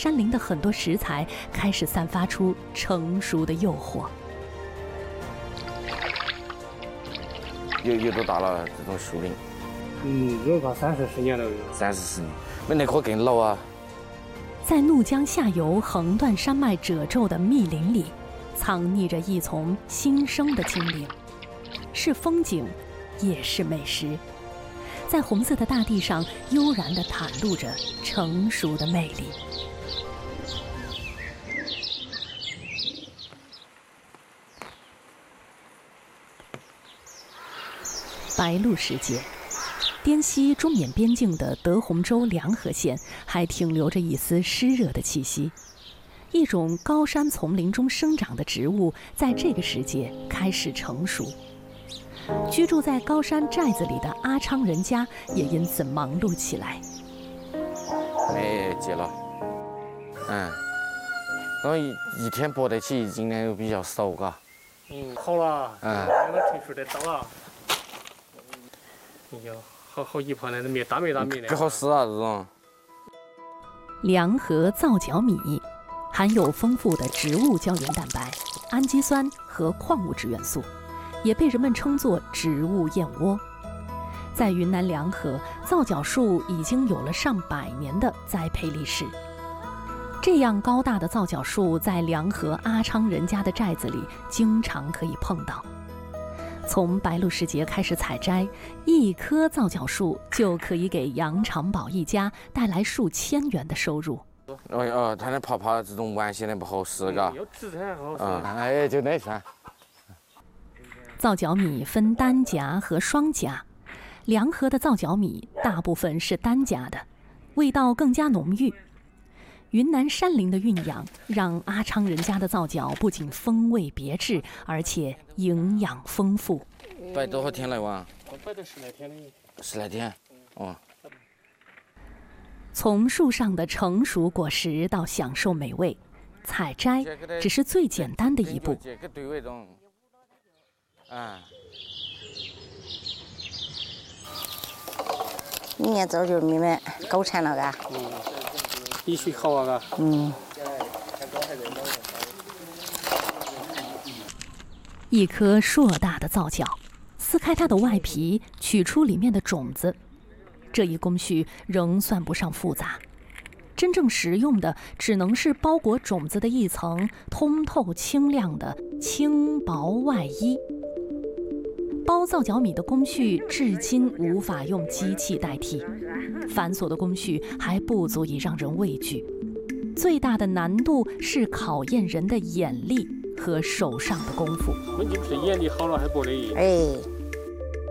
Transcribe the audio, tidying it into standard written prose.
山林的很多食材开始散发出成熟的诱惑。 有多大了？这种树林？ 有个30-40年了。 30-40年，没那棵更老啊。 在怒江下游横断山脉褶皱的密林里，藏匿着一丛新生的精灵，是风景，也是美食。在红色的大地上悠然地袒露着成熟的魅力。白露时节，滇西中缅边境的德宏州凉河县还停留着一丝湿热的气息。一种高山丛林中生长的植物在这个时节开始成熟。居住在高山寨子里的阿昌人家也因此忙碌起来。 没结了，然后一天播得起，今年又比较少，嘎。 好了，那个成熟得早了。好一盘的面大的。 更好吃啊，这种。 凉河皂角米含有丰富的植物胶原蛋白、氨基酸和矿物质元素，也被人们称作植物燕窝。在云南凉河，皂角树已经有了上百年的栽培历史。这样高大的皂角树在凉河阿昌人家的寨子里经常可以碰到。从白露时节开始采摘，一棵皂角树就可以给杨长宝一家带来数千元的收入。 他那泡这种完全的不合适，嘎。 要吃才好吃。 就那算。 皂角米分单荚和双荚，凉河的皂角米大部分是单荚的，味道更加浓郁。云南山林的蕴养，让阿昌人家的皂角不仅风味别致，而且营养丰富。 摆多少天了哇？ 摆了10来天了。 10来天， 从树上的成熟果实到享受美味，采摘只是最简单的一步。 明年早就你们高产了，嘎。 必须好啊，嘎。 一颗硕大的皂角，撕开它的外皮，取出里面的种子。这一工序仍算不上复杂，真正实用的只能是包裹种子的一层通透清亮的轻薄外衣。包皂角米的工序至今无法用机器代替，繁琐的工序还不足以让人畏惧。最大的难度是考验人的眼力和手上的功夫。 问题不是眼力好了还不得。